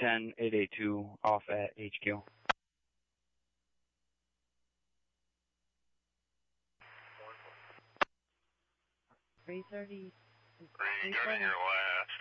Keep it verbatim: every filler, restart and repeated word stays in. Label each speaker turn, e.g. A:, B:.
A: ten eight eight two off at H Q.
B: three thirty.
C: Three, go to your last.